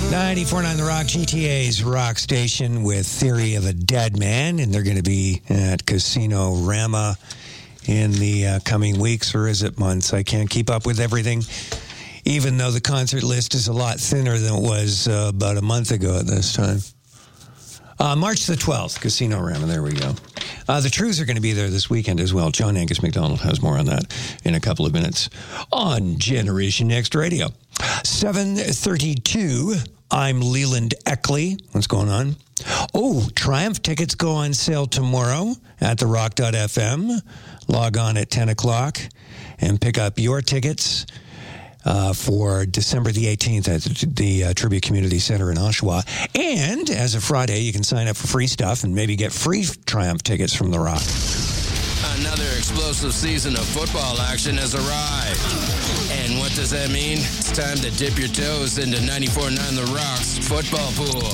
94.9 The Rock, GTA's rock station with Theory of a Dead Man, and they're going to be at Casino Rama in the coming weeks, or is it months? I can't keep up with everything, even though the concert list is a lot thinner than it was about a month ago at this time. March the 12th, Casino Rama, there we go. The Trues are going to be there this weekend as well. John Angus McDonald has more on that in a couple of minutes on Generation Next Radio. 7:32. I'm Leland Eckley. What's going on? Oh, Triumph tickets go on sale tomorrow at therock.fm. Log on at 10 o'clock and pick up your tickets for December the 18th at the Tribute Community Center in Oshawa. And as of Friday, you can sign up for free stuff and maybe get free Triumph tickets from The Rock. Another explosive season of football action has arrived. And what does that mean? It's time to dip your toes into 94.9 The Rock's football pool.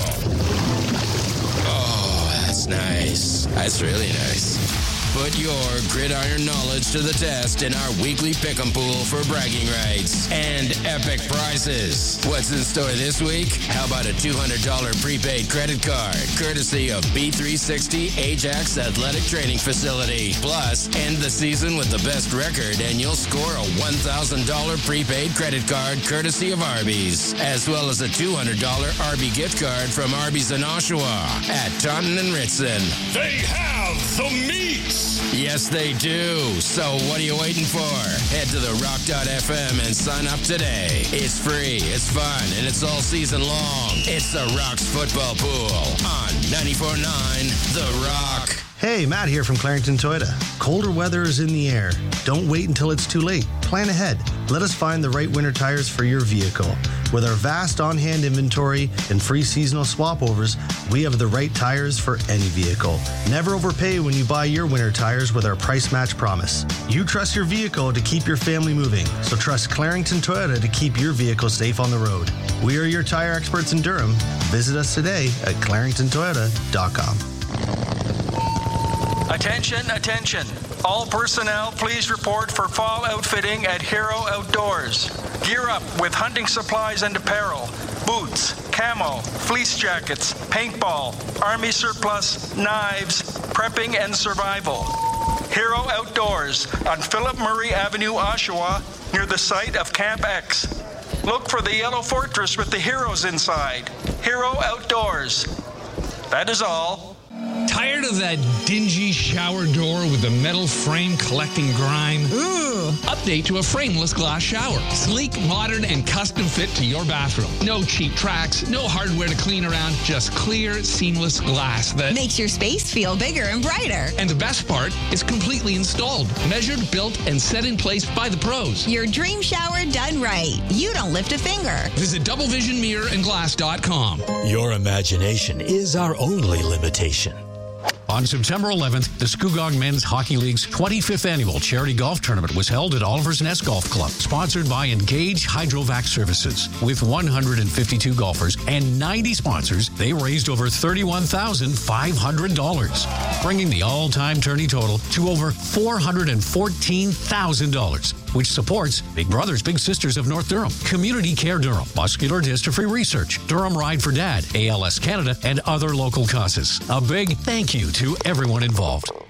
Oh, that's nice. That's really nice. Put your gridiron knowledge to the test in our weekly pick'em pool for bragging rights and epic prizes. What's in store this week? How about a $200 prepaid credit card, courtesy of B360 Ajax Athletic Training Facility. Plus, end the season with the best record and you'll score a $1,000 prepaid credit card, courtesy of Arby's, as well as a $200 Arby gift card from Arby's in Oshawa at Taunton and Ritson. They have the meat! Yes, they do. So what are you waiting for? Head to therock.fm and sign up today. It's free, it's fun, and it's all season long. It's The Rock's football pool on 94.9 The Rock. Hey, Matt here from Clarington Toyota. Colder weather is in the air. Don't wait until it's too late. Plan ahead. Let us find the right winter tires for your vehicle. With our vast on-hand inventory and free seasonal swap overs, we have the right tires for any vehicle. Never overpay when you buy your winter tires with our price match promise. You trust your vehicle to keep your family moving, so trust Clarington Toyota to keep your vehicle safe on the road. We are your tire experts in Durham. Visit us today at claringtontoyota.com. Attention, attention. All personnel, please report for fall outfitting at Hero Outdoors. Gear up with hunting supplies and apparel, boots, camo, fleece jackets, paintball, army surplus, knives, prepping and survival. Hero Outdoors on Philip Murray Avenue, Oshawa, near the site of Camp X. Look for the yellow fortress with the heroes inside. Hero Outdoors. That is all. Tired of that dingy shower door with the metal frame collecting grime? Ooh. Update to a frameless glass shower. Sleek, modern, and custom fit to your bathroom. No cheap tracks, no hardware to clean around, just clear, seamless glass that makes your space feel bigger and brighter. And the best part, it's completely installed, measured, built, and set in place by the pros. Your dream shower done right. You don't lift a finger. Visit doublevisionmirrorandglass.com. Your imagination is our only limitation. On September 11th, the Scugog Men's Hockey League's 25th annual charity golf tournament was held at Oliver's Nest Golf Club, sponsored by Engage Hydrovac Services. With 152 golfers and 90 sponsors, they raised over $31,500, bringing the all-time tourney total to over $414,000, which supports Big Brothers Big Sisters of North Durham, Community Care Durham, Muscular Dystrophy Research, Durham Ride for Dad, ALS Canada, and other local causes. A big thank you to everyone involved.